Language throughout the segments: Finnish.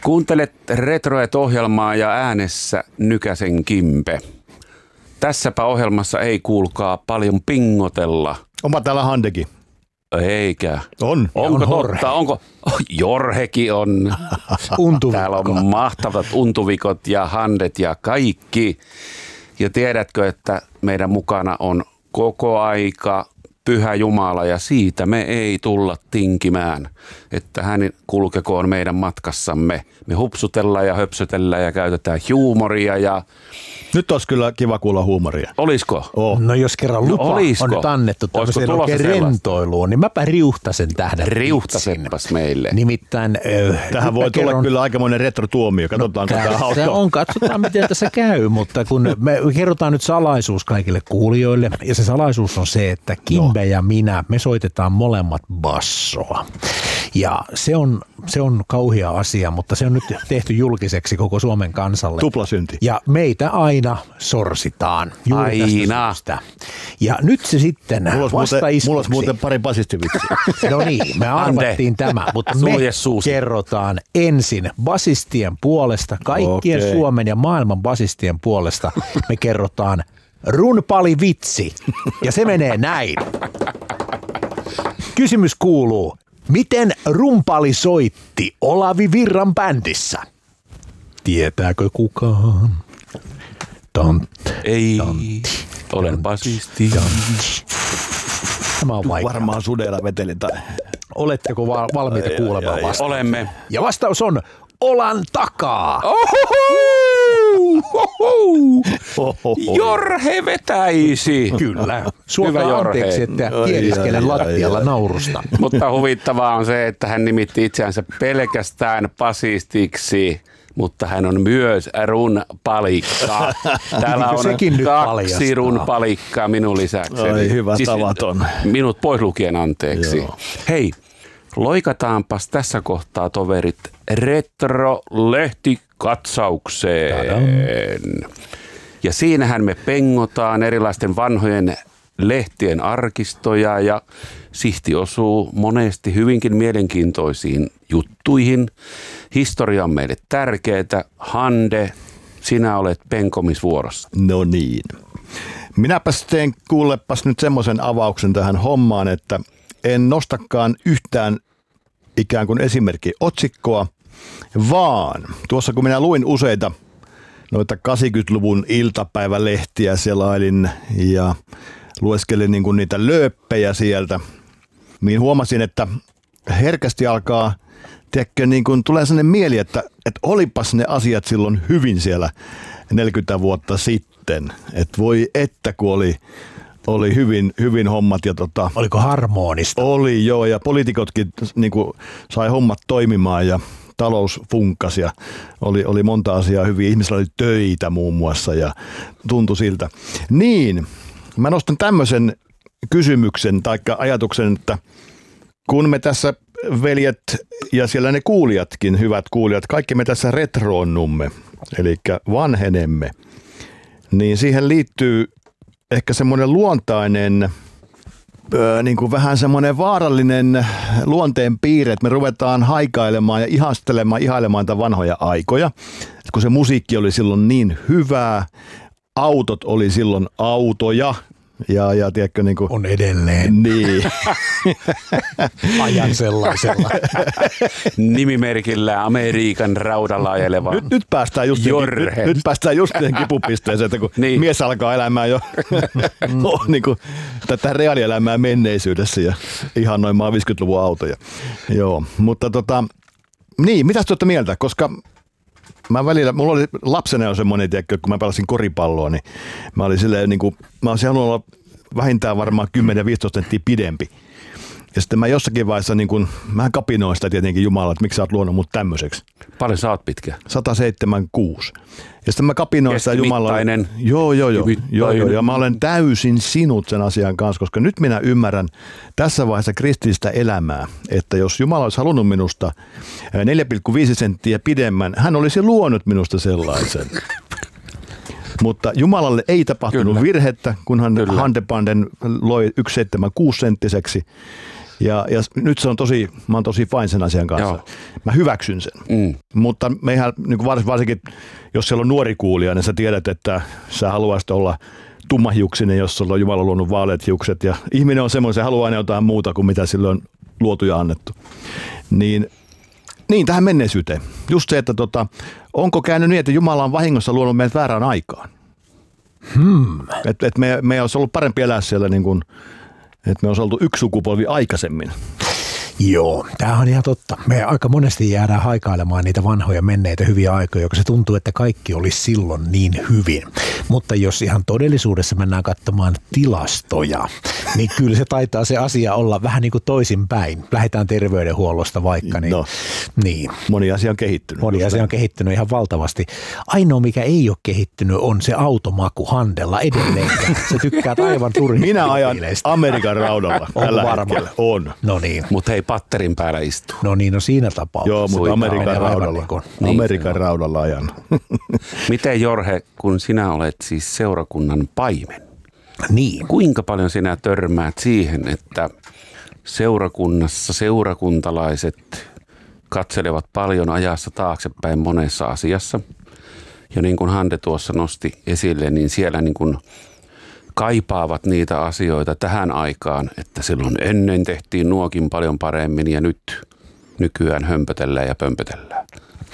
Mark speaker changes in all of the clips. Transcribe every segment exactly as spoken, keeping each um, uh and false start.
Speaker 1: Kuuntelet Retroet-ohjelmaa ja äänessä Nykäsen Kimpe. Tässäpä ohjelmassa ei kuulkaa paljon pingotella.
Speaker 2: Oma täällä Handekin.
Speaker 1: Eikä.
Speaker 2: On.
Speaker 1: Onko
Speaker 2: on
Speaker 1: totta?
Speaker 2: Jorge.
Speaker 1: Onko? Oh, Jorhekin on. Täällä on mahtavat untuvikot ja Handet ja kaikki. Ja tiedätkö, että meidän mukana on koko aika Pyhä Jumala ja siitä me ei tulla tinkimään, että hän kulkekoon meidän matkassamme. Me hupsutellaan ja höpsötellään ja käytetään huumoria ja...
Speaker 2: Nyt olisi kyllä kiva kuulla huumoria.
Speaker 1: Olisiko?
Speaker 2: Oh.
Speaker 3: No jos kerran lupa
Speaker 1: no,
Speaker 3: on nyt annettu tämmöiseen oikein rentoiluun, niin mäpä riuhtasen tähdän.
Speaker 1: Riuhtasenpas meille.
Speaker 3: Nimittäin... Äh,
Speaker 2: Tähän voi tulla
Speaker 3: kerron...
Speaker 2: kyllä aikamoinen retrotuomio. Katsotaan, no,
Speaker 3: tämä hauska. On, katsotaan miten tässä käy, mutta kun me kerrotaan nyt salaisuus kaikille kuulijoille, ja se salaisuus on se, että Kimbe no. ja minä, me soitetaan molemmat bassoa. Ja se on, se on kauhea asia, mutta se on nyt tehty julkiseksi koko Suomen kansalle.
Speaker 2: Tuplasynti.
Speaker 3: Ja meitä aina sorsitaan juuri
Speaker 1: aina.
Speaker 3: Tästä syystä. Ja nyt se sitten vastaiskuksi.
Speaker 2: Mulla olisi muuten pari basistivitsi.
Speaker 3: No niin, me arvattiin tämä, mutta me kerrotaan ensin basistien puolesta, kaikkien okay. Suomen ja maailman basistien puolesta, me kerrotaan runpalivitsi. Ja se menee näin. Kysymys kuuluu. Miten rumpali soitti Olavi Virran bändissä? Tietääkö kukaan? Tant,
Speaker 1: Ei,
Speaker 3: tantti,
Speaker 1: olen basisti.
Speaker 3: Tämä on vaikea.
Speaker 2: Varmaan sudella veteli tai...
Speaker 3: Oletteko val- valmiita ei, kuulemaan ei, vastausta?
Speaker 1: Olemme.
Speaker 3: Ja vastaus on Olan takaa.
Speaker 1: Jorhe vetäisi.
Speaker 3: Kyllä. Suokaa anteeksi, että kieliskelen lattialla naurusta.
Speaker 1: Mutta huvittavaa on se, että hän nimitti itseänsä pelkästään basistiksi, mutta hän on myös runpalikka. Täällä on kaksi runpalikkaa minun lisäksi.
Speaker 2: Oi, hyvä siis tavaton.
Speaker 1: Minut pois lukien anteeksi.
Speaker 2: Joo.
Speaker 1: Hei, loikataanpas tässä kohtaa toverit Retro-lehtikatsaukseen. Tadam. Ja siinähän me pengotaan erilaisten vanhojen lehtien arkistoja ja Sihti osuu monesti hyvinkin mielenkiintoisiin juttuihin. Historia on meille tärkeää. Hande, sinä olet penkomisvuorossa.
Speaker 2: No niin. Minäpäs teen kuulepas nyt semmoisen avauksen tähän hommaan, että en nostakaan yhtään ikään kuin esimerkki otsikkoa, vaan tuossa kun minä luin useita noita kahdeksankymmentäluvun iltapäivälehtiä selailin ja lueskelin niin kuin niitä lööppejä sieltä, niin huomasin, että herkästi alkaa, tiedätkö, niin kuin tulee sellainen mieli, että, että olipas ne asiat silloin hyvin siellä neljäkymmentä vuotta sitten. Että voi että kun oli, oli hyvin, hyvin hommat. Ja tota,
Speaker 3: oliko harmonista?
Speaker 2: Oli joo, ja poliitikotkin niin kuin sai hommat toimimaan ja talous funkkasi ja oli, oli monta asiaa hyvin. Ihmisillä oli töitä muun muassa ja tuntui siltä. Niin, mä nostan tämmöisen kysymyksen tai ajatuksen, että kun me tässä veljet ja siellä ne kuulijatkin, hyvät kuulijat, kaikki me tässä retroonnumme, eli vanhenemme, niin siihen liittyy ehkä semmoinen luontainen, öö, niin kuin vähän semmoinen vaarallinen luonteen piirre, että me ruvetaan haikailemaan ja ihastelemaan, ihailemaan niitä vanhoja aikoja, että kun se musiikki oli silloin niin hyvää, autot oli silloin autoja, Ja, ja tiedätkö, niin kuin,
Speaker 3: on edelleen.
Speaker 2: Niin.
Speaker 3: Ajan sellaisella.
Speaker 1: Nimimerkillä Amerikan raudalla ajeleva
Speaker 2: Nyt, nyt päästään just nyt, nyt päästään just siihen kipupisteeseen, että kun niin. mies alkaa elämään jo no, niin kuin, tätä reaalielämää menneisyydessä ja ihannoimaan viisikymmentäluvun autoja. Joo, mutta tota, niin, mitäs te olette mieltä, koska mä välillä, mulla oli lapsena jo semmoinen, tiedätkö, kun mä pelasin koripalloa, niin mä olin silleen niin kuin, mä olisin halunnut olla vähintään varmaan kymmenen viisitoista senttiä pidempi. Ja sitten mä jossakin vaiheessa, niin kuin, mä kapinoin sitä tietenkin Jumala, että miksi sä oot luonut mut tämmöiseksi.
Speaker 1: Paljon sä oot pitkä?
Speaker 2: sata seitsemänkymmentäkuusi. Ja sitten mä kapinoin sitä Jumala. Joo, joo, joo, joo, joo. Ja mä olen täysin sinut sen asian kanssa, koska nyt minä ymmärrän tässä vaiheessa kristillistä elämää, että jos Jumala olisi halunnut minusta neljä pilkku viisi senttiä pidemmän, hän olisi luonut minusta sellaisen. Mutta Jumalalle ei tapahtunut Kyllä. virhettä, kun hän Handepanden loi yksi pilkku seitsemänkymmentäkuusi senttiseksi. Ja, ja nyt se on tosi, mä oon tosi fine sen asian kanssa. Joo. Mä hyväksyn sen. Mm. Mutta meihän, niin varsinkin jos siellä on nuori kuulija, niin sä tiedät, että sä haluaisit olla tummahiuksinen, jos sulla on Jumala luonut vaaleat hiukset. Ja ihminen on semmoinen, se haluaa aina jotain muuta kuin mitä sille on luotu ja annettu. Niin, niin tähän menneisyyteen. Just se, että tota, onko käynyt niin, että Jumala on vahingossa luonut meidät väärään aikaan. Hmm. Että et me, me olisi ollut parempi elää siellä, niin kuin, että me olisi oltu yksi sukupolvi aikaisemmin.
Speaker 3: Joo, tämä on ihan totta. Me aika monesti jäädään haikailemaan niitä vanhoja menneitä hyviä aikoja, joka se tuntuu, että kaikki olisi silloin niin hyvin. Mutta jos ihan todellisuudessa mennään katsomaan tilastoja, niin kyllä se taitaa se asia olla vähän niin kuin toisinpäin. Lähdetään terveydenhuollosta vaikka. Niin,
Speaker 2: no,
Speaker 3: niin.
Speaker 2: Moni asia on kehittynyt.
Speaker 3: Moni asia on kehittynyt ihan valtavasti. Ainoa, mikä ei ole kehittynyt, on se automaku Handella edelleen. Se tykkää aivan turhista.
Speaker 2: Minä ajan Amerikan raudalla tällä hetkellä. On.
Speaker 3: No niin.
Speaker 1: Mutta hei, patterin päällä istuu.
Speaker 3: No niin, no siinä tapauksessa.
Speaker 2: Joo, mutta Amerikan raudalla.
Speaker 3: Niin kuin,
Speaker 2: Amerikan niin, raudalla ajan.
Speaker 1: Miten Jorge, kun sinä olet siis seurakunnan paimen,
Speaker 3: niin.
Speaker 1: kuinka paljon sinä törmäät siihen, että seurakunnassa seurakuntalaiset katselevat paljon ajassa taaksepäin monessa asiassa. Ja niin kuin Hande tuossa nosti esille, niin siellä niin kuin kaipaavat niitä asioita tähän aikaan, että silloin ennen tehtiin nuokin paljon paremmin ja nyt nykyään hömpötellään ja pömpötellään.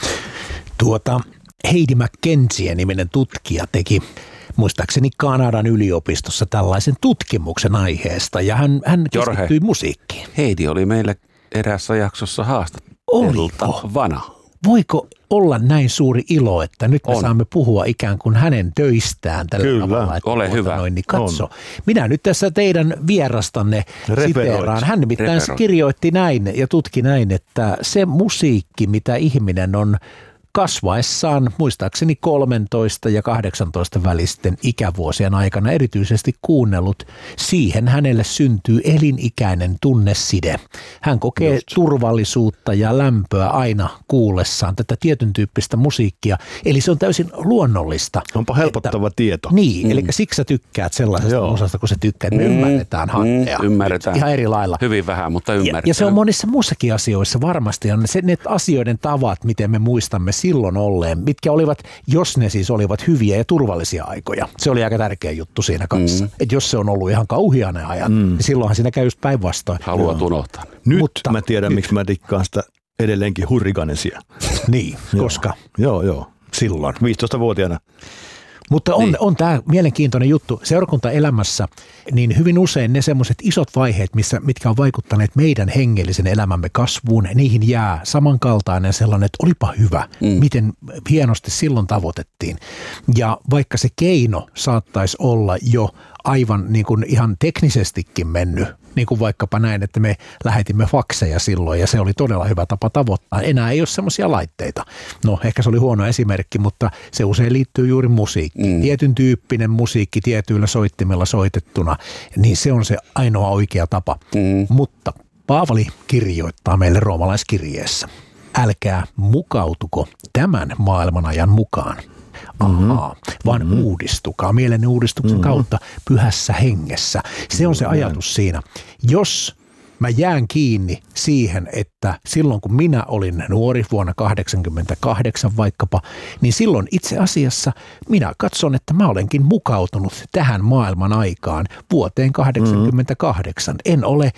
Speaker 3: Tuota, Heidi McKenzie niminen tutkija teki muistaakseni Kanadan yliopistossa tällaisen tutkimuksen aiheesta ja hän, hän keskittyi musiikkiin.
Speaker 1: Heidi oli meillä eräässä jaksossa haastatteltavana.
Speaker 3: Voiko olla näin suuri ilo, että nyt me on. saamme puhua ikään kuin hänen töistään tällä
Speaker 2: Kyllä.
Speaker 3: tavalla. Että
Speaker 1: ole hyvä.
Speaker 3: Noin, niin katso. On. Minä nyt tässä teidän vierastanne siteeraan. Hän nimittäin Referoit. kirjoitti näin ja tutki näin, että se musiikki, mitä ihminen on kasvaessaan muistaakseni kolmetoista ja kahdeksantoista välisten ikävuosien aikana erityisesti kuunnellut, siihen hänelle syntyy elinikäinen tunneside. Hän kokee Just. turvallisuutta ja lämpöä aina kuullessaan tätä tietyn tyyppistä musiikkia. Eli se on täysin luonnollista.
Speaker 2: Onpa helpottava
Speaker 3: että,
Speaker 2: tieto.
Speaker 3: Niin, mm. eli siksi sä tykkäät sellaisesta Joo. osasta, kun sä tykkäät. Me mm. ymmärretään Handea.
Speaker 1: Mm, ymmärretään.
Speaker 3: Ihan eri lailla.
Speaker 1: Hyvin vähän, mutta ymmärretään. Ja,
Speaker 3: ja se on monissa muissakin asioissa varmasti. On se, ne asioiden tavat, miten me muistamme silloin olleen, mitkä olivat, jos ne siis olivat hyviä ja turvallisia aikoja. Se oli aika tärkeä juttu siinä kanssa. Mm. Että jos se on ollut ihan kauhea ne ajat, mm. niin silloinhan siinä käy just päinvastoin.
Speaker 1: Haluat unohtaa.
Speaker 2: Nyt Mutta, mä tiedän, nyt. miksi mä dikkaan sitä edelleenkin hurrikanesia.
Speaker 3: Niin, koska?
Speaker 2: Joo, joo.
Speaker 3: Silloin.
Speaker 2: viisitoistavuotiaana.
Speaker 3: Mutta on, niin. on tämä mielenkiintoinen juttu. Seurakuntaelämässä niin hyvin usein ne semmoiset isot vaiheet, missä, mitkä on vaikuttaneet meidän hengellisen elämämme kasvuun, niihin jää samankaltainen sellainen, että olipa hyvä, mm. miten hienosti silloin tavoitettiin. Ja vaikka se keino saattaisi olla jo aivan niin kuin ihan teknisestikin mennyt, niin kuin vaikkapa näin, että me lähetimme fakseja silloin ja se oli todella hyvä tapa tavoittaa. Enää ei ole semmoisia laitteita. No ehkä se oli huono esimerkki, mutta se usein liittyy juuri musiikkiin. Mm. Tietyn tyyppinen musiikki tietyillä soittimilla soitettuna, niin se on se ainoa oikea tapa. Mm. Mutta Paavali kirjoittaa meille roomalaiskirjeessä. Älkää mukautuko tämän maailmanajan mukaan. Ahaa, vaan mm-hmm. uudistukaa mielenne uudistuksen mm-hmm. kautta pyhässä hengessä. Se on se ajatus siinä. Jos mä jään kiinni siihen, että silloin kun minä olin nuori vuonna kahdeksankymmentäkahdeksan vaikkapa, niin silloin itse asiassa minä katson, että mä olenkin mukautunut tähän maailman aikaan vuoteen kahdeksankymmentäkahdeksan. Mm-hmm. En ole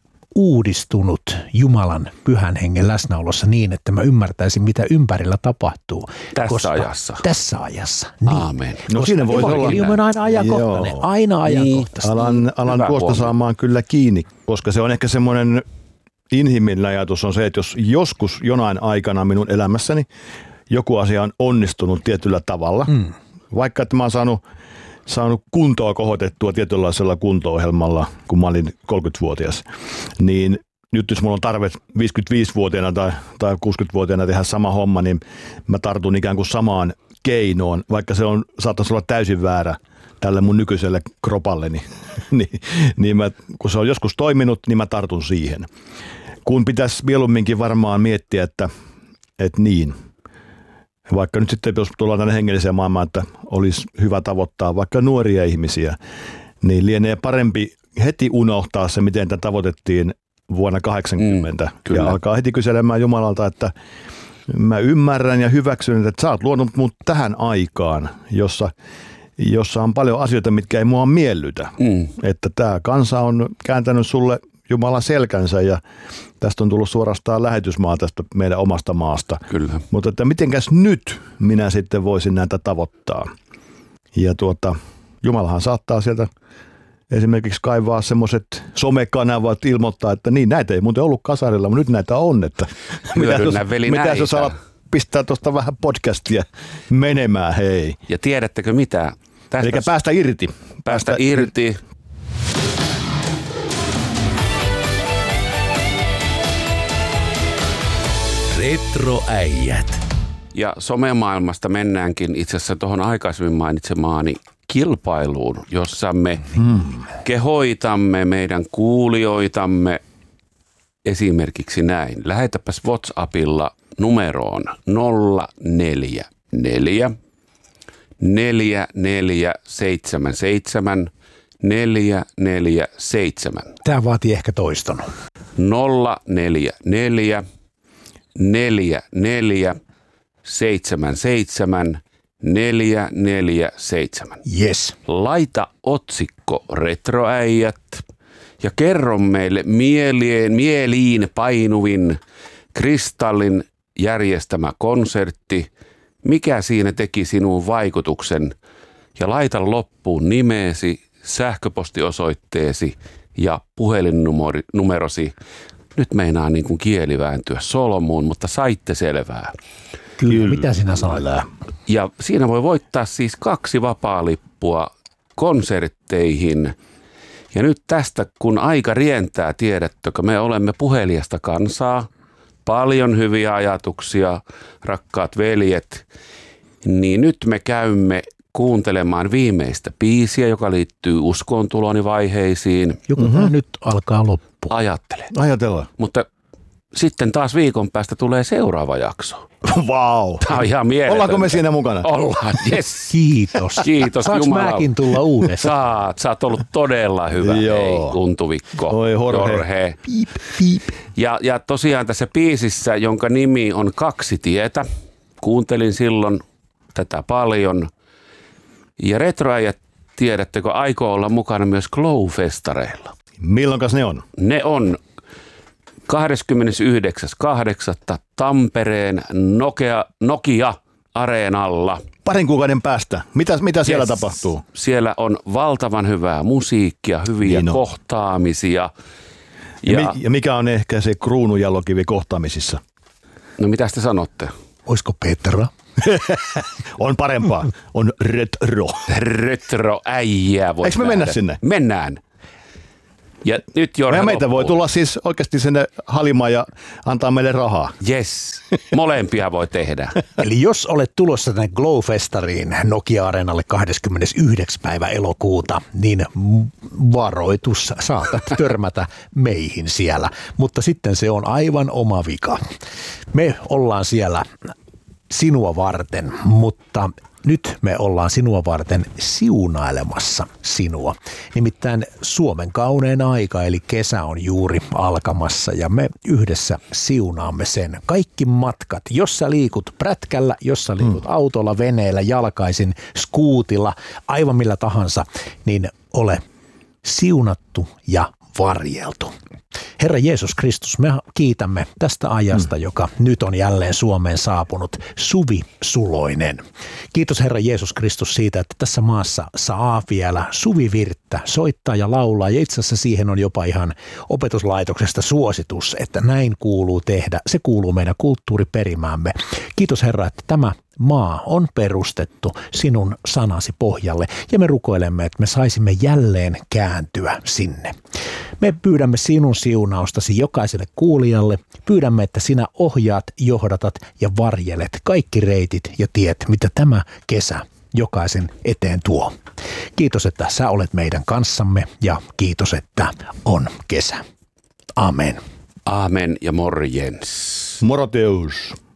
Speaker 3: uudistunut Jumalan pyhän hengen läsnäolossa niin, että mä ymmärtäisin, mitä ympärillä tapahtuu.
Speaker 1: Tässä
Speaker 3: koska
Speaker 1: ajassa.
Speaker 3: Tässä ajassa. Niin.
Speaker 1: Aamen.
Speaker 2: No siinä voi olla.
Speaker 3: On aina ajankohtainen. Joo. Aina ajankohtainen.
Speaker 2: Alan, alan tuosta huomio. saamaan kyllä kiinni, koska se on ehkä semmoinen inhimillinen ajatus on se, että jos joskus jonain aikana minun elämässäni joku asia on onnistunut tietyllä tavalla, mm. vaikka että mä oon saanut saanut kuntoa kohotettua tietynlaisella kunto-ohjelmalla, kun mä olin kolmekymmentävuotias, niin nyt jos mulla on tarve viisikymmentäviisivuotiaana tai, tai kuusikymmentävuotiaana tehdä sama homma, niin mä tartun ikään kuin samaan keinoon, vaikka se on, saattaisi olla täysin väärä tälle mun nykyiselle kropalleni. niin, niin mä, kun se on joskus toiminut, niin mä tartun siihen. Kun pitäisi mieluumminkin varmaan miettiä, että, että niin, vaikka nyt sitten, jos tullaan tänne hengelliseen maailmaan, että olisi hyvä tavoittaa vaikka nuoria ihmisiä, niin lienee parempi heti unohtaa se, miten tätä tavoitettiin vuonna kahdeksankymmentä
Speaker 1: Mm,
Speaker 2: ja alkaa heti kyselemään Jumalalta, että mä ymmärrän ja hyväksyn, että sä oot luonut mut tähän aikaan, jossa, jossa on paljon asioita, mitkä ei mua miellytä. Mm. Että tämä kansa on kääntänyt sulle Jumala selkänsä ja tästä on tullut suorastaan lähetysmaa tästä meidän omasta maasta.
Speaker 1: Kyllä.
Speaker 2: Mutta että mitenkäs nyt minä sitten voisin näitä tavoittaa. Ja tuota, Jumalahan saattaa sieltä esimerkiksi kaivaa semmoiset somekanavat, ilmoittaa, että niin näitä ei muuten ollut kasarilla, mutta nyt näitä on. Että
Speaker 1: Hyödynnä veli
Speaker 2: mitä
Speaker 1: näitä.
Speaker 2: jos alat pistää tuosta vähän podcastia menemään, hei.
Speaker 1: Ja tiedättekö mitä? Tästä
Speaker 2: Eli päästä irti.
Speaker 1: Päästä, päästä irti.
Speaker 4: Retroäijät.
Speaker 1: Ja somemaailmasta mennäänkin itse asiassa tuohon aikaisemmin mainitsemaani kilpailuun, jossa me hmm. kehoitamme meidän kuulijoitamme esimerkiksi näin. Lähetäpäs WhatsAppilla numeroon nolla neljä neljä neljä neljä seitsemän seitsemän neljä neljä seitsemän.
Speaker 3: Tämä vaatii ehkä toiston.
Speaker 1: nolla neljä neljä neljä neljä seitsemän seitsemän neljä neljä seitsemän.
Speaker 3: Yes.
Speaker 1: Laita otsikko Retroäijät ja kerro meille mielien, mieliin painuvin Kristallin järjestämä konsertti, mikä siinä teki sinuun vaikutuksen, ja laita loppuun nimeesi, sähköpostiosoitteesi ja puhelinnumerosi. Nyt meinaa niin kuin kieli vääntyä solmuun, mutta saitte selvää.
Speaker 3: Kyllä, Kyllä. Mitä sinä sanoit?
Speaker 1: Ja siinä voi voittaa siis kaksi vapaalippua konsertteihin. Ja nyt tästä, kun aika rientää, tiedättekö, me olemme puhelijasta kansaa, paljon hyviä ajatuksia, rakkaat veljet, niin nyt me käymme kuuntelemaan viimeistä biisiä, joka liittyy uskontuloni vaiheisiin.
Speaker 3: Joka mm-hmm. nyt alkaa loppua.
Speaker 1: Ajattele.
Speaker 2: Ajatellaan.
Speaker 1: Mutta sitten taas viikon päästä tulee seuraava jakso.
Speaker 2: Vau. Wow.
Speaker 1: Tämä on ihan mieletöntä.
Speaker 2: Ollaanko me siinä mukana?
Speaker 1: Ollaan, yes.
Speaker 3: Kiitos.
Speaker 1: Kiitos
Speaker 3: Saanko
Speaker 1: Jumala.
Speaker 3: mäkin tulla uudestaan?
Speaker 1: Saat, sä oot ollut todella hyvä.
Speaker 2: Joo.
Speaker 1: Hei, Untuvikko.
Speaker 2: Oi Jorge.
Speaker 1: Jorge.
Speaker 3: Piip, piip.
Speaker 1: Ja, ja tosiaan tässä biisissä, jonka nimi on Kaksi tietä, kuuntelin silloin tätä paljon. Ja Retroäijät, tiedättekö, aikoo olla mukana myös Glow-festareilla.
Speaker 2: Milloinkas ne on?
Speaker 1: Ne on kahdeskymmenesyhdeksäs kahdeksatta Tampereen Nokia, Nokia-areenalla.
Speaker 2: Parin kuukauden päästä. Mitä, mitä siellä
Speaker 1: Yes.
Speaker 2: tapahtuu?
Speaker 1: Siellä on valtavan hyvää musiikkia, hyviä
Speaker 2: Niin on.
Speaker 1: kohtaamisia.
Speaker 2: Ja,
Speaker 1: Ja,
Speaker 2: mi- ja mikä on ehkä se kruununjalokivi kohtaamisissa?
Speaker 1: no mitä te sanotte?
Speaker 3: Olisiko Petra?
Speaker 2: On parempaa. On retro.
Speaker 1: Retroäijää voi
Speaker 2: Eikö me mennä sinne?
Speaker 1: Mennään. Ja nyt Jorge
Speaker 2: Ja meitä
Speaker 1: loppuu.
Speaker 2: voi tulla siis oikeasti sinne halimaan ja antaa meille rahaa.
Speaker 1: Yes, molempia voi tehdä.
Speaker 3: Eli jos olet tulossa tänne Glow-festariin Nokia-areenalle kahdeskymmenesyhdeksäs päivä elokuuta, niin varoitus, saatat törmätä meihin siellä. Mutta sitten se on aivan oma vika. Me ollaan siellä sinua varten, mutta nyt me ollaan sinua varten siunailemassa sinua. Nimittäin Suomen kaunein aika, eli kesä on juuri alkamassa ja me yhdessä siunaamme sen. Kaikki matkat, jos sä liikut prätkällä, jos sä liikut mm. autolla, veneellä, jalkaisin, skuutilla, aivan millä tahansa, niin ole siunattu ja varjeltu. Herra Jeesus Kristus, me kiitämme tästä ajasta, mm. joka nyt on jälleen Suomeen saapunut, Suvi Suloinen. Kiitos Herra Jeesus Kristus siitä, että tässä maassa saa vielä suvivirttä soittaa ja laulaa. Ja itse asiassa siihen on jopa ihan opetuslaitoksesta suositus, että näin kuuluu tehdä. Se kuuluu meidän kulttuuriperimäämme. Kiitos Herra, että tämä maa on perustettu sinun sanasi pohjalle ja me rukoilemme, että me saisimme jälleen kääntyä sinne. Me pyydämme sinun siunaustasi jokaiselle kuulijalle. Pyydämme, että sinä ohjaat, johdatat ja varjelet kaikki reitit ja tiet, mitä tämä kesä jokaisen eteen tuo. Kiitos, että sä olet meidän kanssamme ja kiitos, että on kesä. Amen.
Speaker 1: Amen ja morjens.
Speaker 2: Moroteus.